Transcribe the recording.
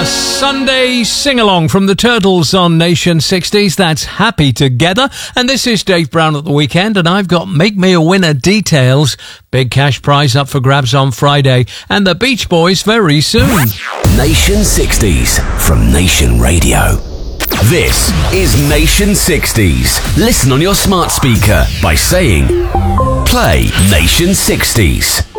Sunday sing-along from the Turtles on Nation 60s. That's Happy Together. And this is Dave Brown at the Weekend, and I've got Make Me a Winner details. Big cash prize up for grabs on Friday, and the Beach Boys very soon. Nation 60s from Nation Radio. This is Nation 60s. Listen on your smart speaker by saying, play Nation 60s.